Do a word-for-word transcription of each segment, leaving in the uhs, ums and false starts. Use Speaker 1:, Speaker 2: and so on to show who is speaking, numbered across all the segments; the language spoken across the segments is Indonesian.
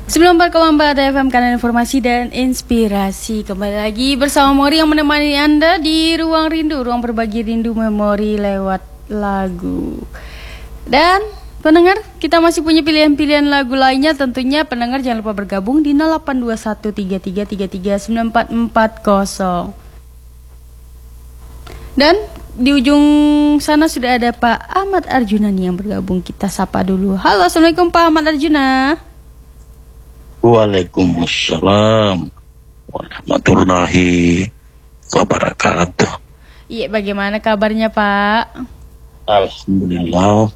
Speaker 1: sembilan puluh empat koma empat F M, kanal informasi dan inspirasi. Kembali lagi bersama Mori yang menemani Anda di Ruang Rindu, ruang berbagi rindu memori lewat lagu. Dan pendengar, kita masih punya pilihan-pilihan lagu lainnya. Tentunya pendengar jangan lupa bergabung di nol delapan dua satu tiga tiga tiga tiga sembilan empat empat nol. Dan di ujung sana sudah ada Pak Ahmad Arjuna nih yang bergabung. Kita sapa dulu. Halo, Assalamualaikum Pak Ahmad Arjuna.
Speaker 2: Waalaikumsalam warahmatullahi wabarakatuh.
Speaker 1: Iya, bagaimana kabarnya Pak?
Speaker 2: Alhamdulillah.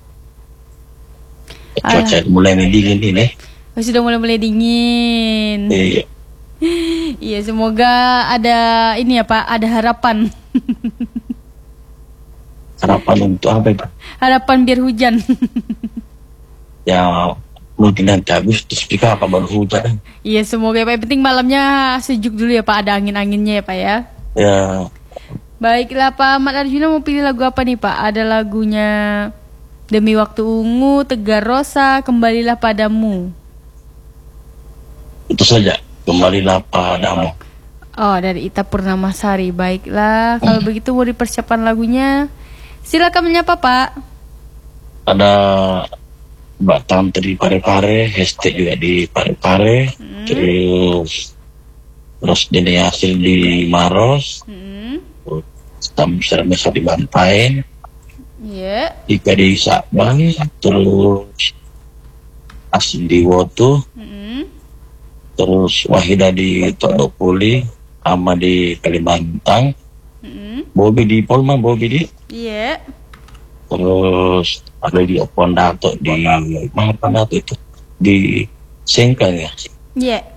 Speaker 2: Cuaca mulai dingin ini.
Speaker 1: Oh, sudah mulai-mulai dingin.
Speaker 2: Iya.
Speaker 1: Iya, semoga ada ini ya Pak, ada harapan.
Speaker 2: Harapan untuk apa itu?
Speaker 1: Harapan biar hujan.
Speaker 2: Ya mungkin nanti Agustus juga apa baru hujan.
Speaker 1: Iya, semoga ya Pak. Yang penting malamnya sejuk dulu ya Pak, ada angin-anginnya ya Pak ya.
Speaker 2: Ya.
Speaker 1: Baiklah Pak Ahmad Arjuna, mau pilih lagu apa nih Pak? Ada lagunya Demi Waktu Ungu, Tegar Rosa, Kembalilah Padamu.
Speaker 2: Itu saja, Kembalilah Padamu.
Speaker 1: Oh, dari Ita Purnamasari. Baiklah, kalau hmm. begitu mau dipersiapkan lagunya. Silakan menyapa Pak.
Speaker 2: Ada Mbak Tante di Parepare, hashtag juga di Parepare, hmm. terus terus Dene Hasil di Maros, hmm. Samsir Mesa di Bantaeng, yeah. Ika di Sabang, terus Asin di Woto, hmm. terus Wahida di Todopuli, Ama di Kalimantan, hmm. Bobi di Polma, Bobi di,
Speaker 1: yeah.
Speaker 2: terus ada di Opondato di mana Pondato itu di Sengkang ya.
Speaker 1: Iya. Yeah.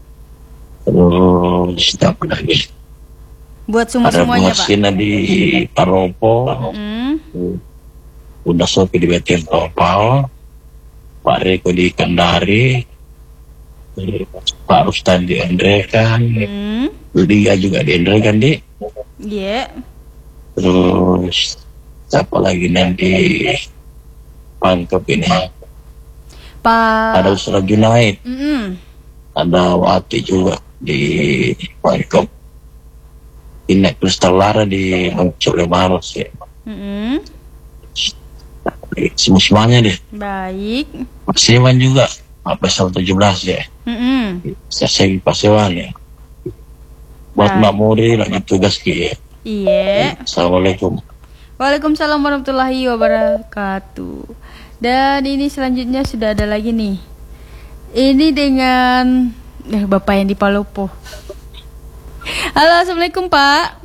Speaker 2: Terus apa lagi?
Speaker 1: Buat semua semuanya Pak.
Speaker 2: Ada di Paropo. Mm. Udah Sopi di Beten Topal. Pak Reko di Kendari. Pak Rustan di Endrekan. Mm. Liga juga di Endrekan di.
Speaker 1: Iya. Yeah.
Speaker 2: Terus siapa lagi nanti Pangkep ini?
Speaker 1: Pak.
Speaker 2: Ada Usra Junaid.
Speaker 1: Mm -hmm.
Speaker 2: Ada Wati juga di Pangkep. Inek Kristal di Mangcole Maros ya. Mm -hmm. Semuanya deh.
Speaker 1: Baik.
Speaker 2: Pasewan juga. Pasal tujuh belas ya. Mm -hmm. Saya Pasewan ya. Buat Mbak Muri lagi tugas ki.
Speaker 1: Iya.
Speaker 2: Assalamualaikum.
Speaker 1: Waalaikumsalam warahmatullahi wabarakatuh. Dan ini selanjutnya sudah ada lagi nih. Ini dengan eh, Bapak yang di Palopo. Halo, Assalamualaikum Pak.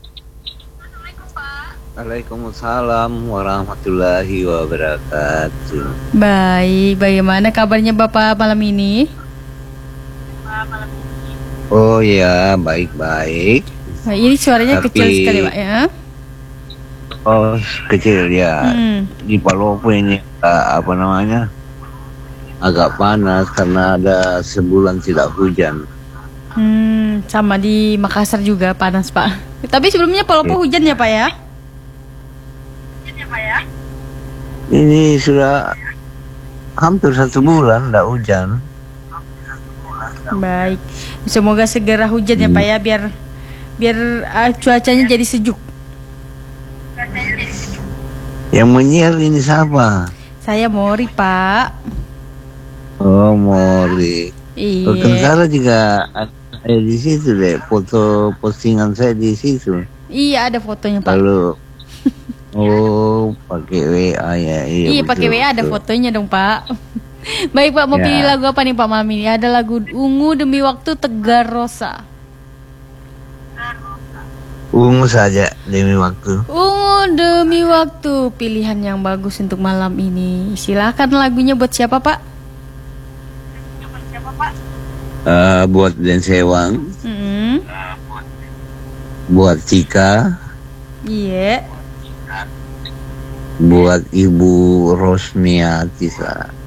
Speaker 3: Waalaikumsalam warahmatullahi wabarakatuh.
Speaker 1: Baik, bagaimana kabarnya Bapak malam ini?
Speaker 3: Oh ya, baik-baik.
Speaker 1: Nah, ini suaranya
Speaker 3: Tapi...
Speaker 1: kecil sekali Pak ya.
Speaker 3: Oh, kecil ya. Hmm. Di Palopo ini uh, apa namanya? Agak panas karena ada sebulan tidak hujan.
Speaker 1: Hmm, sama di Makassar juga panas Pak. Tapi sebelumnya Palopo ya. Hujan ya Pak ya? Hujan ya Pak ya?
Speaker 3: Ini sudah hampir satu bulan tidak hujan.
Speaker 1: Baik, semoga segera hujan hmm. ya Pak ya, biar biar uh, cuacanya jadi sejuk.
Speaker 3: Yang menyiar ini siapa?
Speaker 1: Saya Mori Pak.
Speaker 3: Oh Mori.
Speaker 1: Iya.
Speaker 3: Tentara juga ada di situ deh, foto postingan saya di situ.
Speaker 1: Iya, ada fotonya Pak.
Speaker 3: Lalu oh pakai W A ya.
Speaker 1: Iya, iya pakai W A ada fotonya dong Pak. Baik Pak, mau ya. Pilih lagu apa nih Pak malam ini? Ada lagu Ungu Demi Waktu, Tegar Rosa.
Speaker 3: Ungu saja Demi Waktu.
Speaker 1: Ungu Demi Waktu, pilihan yang bagus untuk malam ini. Silakan lagunya buat siapa Pak?
Speaker 3: Buat siapa Pak? Uh, buat Densewang. Mm-hmm. Buat Cika.
Speaker 1: Iya. Yeah.
Speaker 3: Buat Ibu Rosmia Tisa.